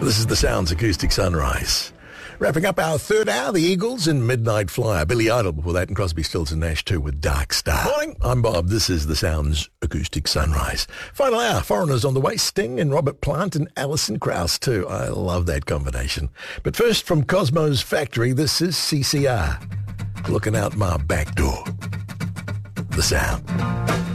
This is the Sounds Acoustic Sunrise. Wrapping up our third hour, the Eagles and Midnight Flyer. Billy Idol before that, and Crosby, Stills and Nash too with Dark Star. Morning, I'm Bob. This is the Sounds Acoustic Sunrise. Final hour, Foreigners on the way. Sting and Robert Plant and Alison Krauss too. I love that combination. But first, from Cosmo's Factory, this is CCR. Looking out my back door. The Sound.